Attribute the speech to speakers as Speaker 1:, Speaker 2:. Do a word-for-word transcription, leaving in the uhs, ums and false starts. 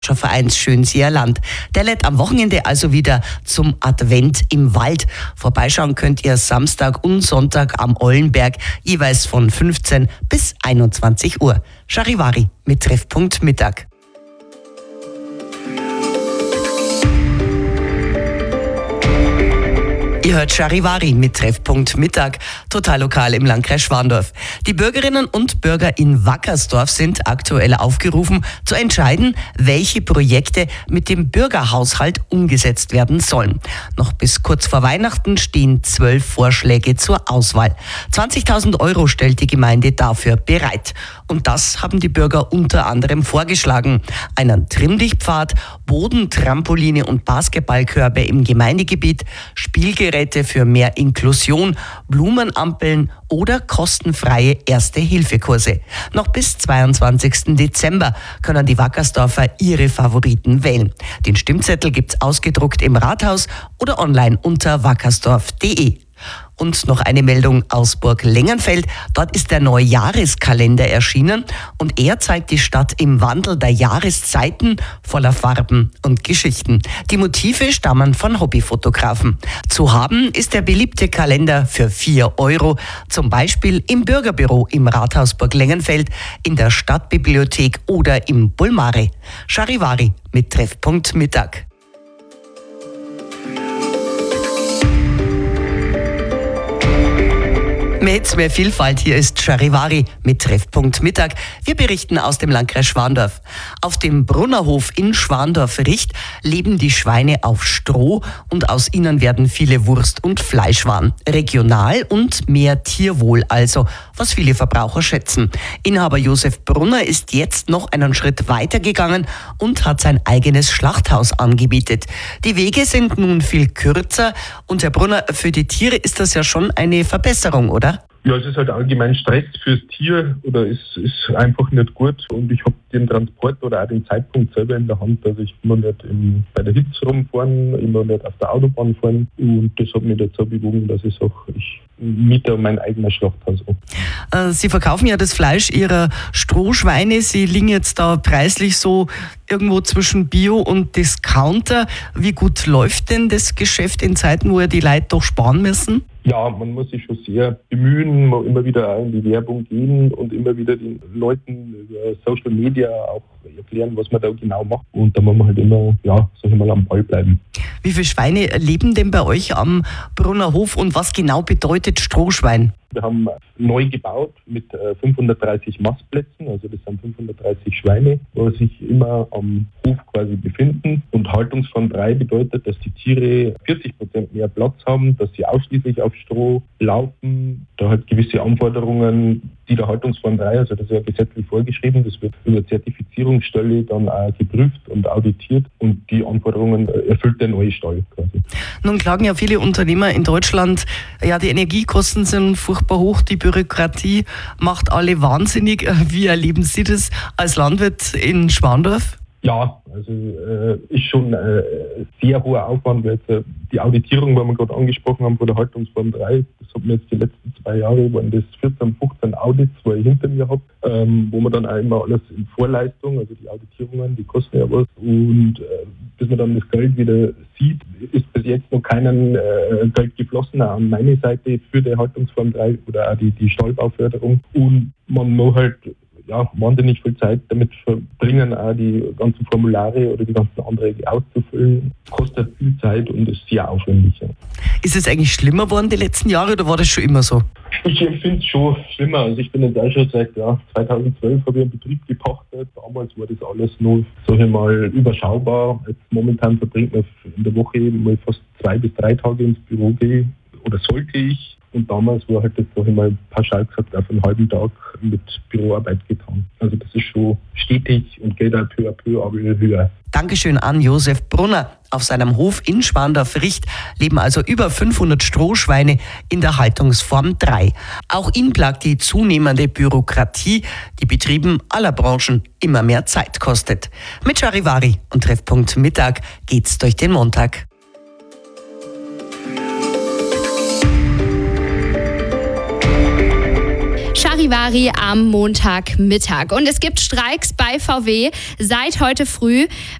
Speaker 1: Vereins Schönseer Land. Der lädt am Wochenende also wieder zum Advent im Wald. Vorbeischauen könnt ihr Samstag und Sonntag am Ollenberg, jeweils von fünfzehn bis einundzwanzig Uhr. Charivari mit Treffpunkt Mittag. Ihr hört Charivari mit Treffpunkt Mittag, total lokal im Landkreis Schwandorf. Die Bürgerinnen und Bürger in Wackersdorf sind aktuell aufgerufen, zu entscheiden, welche Projekte mit dem Bürgerhaushalt umgesetzt werden sollen. Noch bis kurz vor Weihnachten stehen zwölf Vorschläge zur Auswahl. zwanzigtausend Euro stellt die Gemeinde dafür bereit. Und das haben die Bürger unter anderem vorgeschlagen. Einen Trimmdichtpfad, Bodentrampoline und Basketballkörbe im Gemeindegebiet, Spielgeräte für mehr Inklusion, Blumenampeln oder kostenfreie Erste-Hilfe-Kurse. Noch bis zweiundzwanzigsten Dezember können die Wackersdorfer ihre Favoriten wählen. Den Stimmzettel gibt's ausgedruckt im Rathaus oder online unter wackersdorf punkt de. Und noch eine Meldung aus Burg Lengenfeld. Dort ist der neue Jahreskalender erschienen und er zeigt die Stadt im Wandel der Jahreszeiten voller Farben und Geschichten. Die Motive stammen von Hobbyfotografen. Zu haben ist der beliebte Kalender für vier Euro, zum Beispiel im Bürgerbüro im Rathaus Burg Lengenfeld, in der Stadtbibliothek oder im Bulmare. Charivari mit Treffpunkt Mittag. Mehr Hits, mehr Vielfalt. Hier ist Charivari mit Treffpunkt Mittag. Wir berichten aus dem Landkreis Schwandorf. Auf dem Brunnerhof in Schwandorf-Richt leben die Schweine auf Stroh und aus ihnen werden viele Wurst- und Fleischwaren. Regional und mehr Tierwohl also, was viele Verbraucher schätzen. Inhaber Josef Brunner ist jetzt noch einen Schritt weiter gegangen und hat sein eigenes Schlachthaus angemietet. Die Wege sind nun viel kürzer und Herr Brunner, für die Tiere ist das ja schon eine Verbesserung, oder?
Speaker 2: Ja, es ist halt allgemein Stress fürs Tier oder es ist einfach nicht gut und ich habe den Transport oder auch den Zeitpunkt selber in der Hand. Also ich will nicht im, bei der Hitze rumfahren, ich will nicht auf der Autobahn fahren und das hat mich dazu bewogen, dass ich sage, ich miete mein eigenes Schlachthaus an.
Speaker 1: Sie verkaufen ja das Fleisch Ihrer Strohschweine. Sie liegen jetzt da preislich so irgendwo zwischen Bio und Discounter. Wie gut läuft denn das Geschäft in Zeiten, wo ja die Leute doch sparen müssen?
Speaker 2: Ja, man muss sich schon sehr bemühen, mal immer wieder auch in die Werbung gehen und immer wieder den Leuten über Social Media auch erklären, was man da genau macht. Und da muss man halt immer, ja, sag ich mal, am Ball bleiben.
Speaker 1: Wie viele Schweine leben denn bei euch am Brunnerhof und was genau bedeutet Strohschwein?
Speaker 2: Wir haben neu gebaut mit fünfhundertdreißig Mastplätzen, also das sind fünfhundertdreißig Schweine, die sich immer am Hof quasi befinden. Und Haltungsform drei bedeutet, dass die Tiere vierzig Prozent mehr Platz haben, dass sie ausschließlich auf Stroh laufen. Da hat gewisse Anforderungen, die der Haltungsform drei, also das ist ja gesetzlich vorgeschrieben, das wird über Zertifizierungsstelle dann auch geprüft und auditiert und die Anforderungen erfüllt der neue Stall quasi.
Speaker 1: Nun klagen ja viele Unternehmer in Deutschland, ja, die Energiekosten sind furchtbar hoch, die Bürokratie macht alle wahnsinnig. Wie erleben Sie das als Landwirt in Schwandorf?
Speaker 2: Ja, also äh, ist schon äh, sehr hoher Aufwand, weil jetzt, äh, die Auditierung, die wir gerade angesprochen haben, von der Haltungsform drei, das hat mir jetzt die letzten zwei Jahre, waren das vierzehn, fünfzehn Audits, die ich hinter mir habe, ähm, wo man dann auch immer alles in Vorleistung, also die Auditierungen, die kosten ja was und äh, bis man dann das Geld wieder sieht, ist bis jetzt noch kein äh, Geld geflossen, auch an meine Seite für die Haltungsform drei oder auch die, die Stallbauförderung und man muss halt ja, wahnsinnig viel Zeit damit verbringen, auch die ganzen Formulare oder die ganzen Anträge auszufüllen. Kostet viel Zeit und ist sehr aufwendig. Ja.
Speaker 1: Ist es eigentlich schlimmer geworden die letzten Jahre oder war das schon immer so?
Speaker 2: Ich empfinde es schon schlimmer. Also ich bin jetzt auch schon seit ja, zweitausendzwölf habe ich einen Betrieb gepachtet. Damals war das alles nur, sag ich mal, überschaubar. Jetzt momentan verbringt man in der Woche mal fast zwei bis drei Tage ins Büro gehen oder sollte ich. Und damals war halt das, sag ich mal, pauschal gesagt, auf einen halben Tag mit Büroarbeit getan. Also das ist schon stetig und geht halt peu à peu aber höher.
Speaker 1: Dankeschön an Josef Brunner. Auf seinem Hof in Schwandorf-Richt leben also über fünfhundert Strohschweine in der Haltungsform drei. Auch ihn plagt die zunehmende Bürokratie, die Betrieben aller Branchen immer mehr Zeit kostet. Mit Charivari und Treffpunkt Mittag geht's durch den Montag.
Speaker 3: Charivari Charivari am Montagmittag. Und es gibt Streiks bei V W seit heute früh.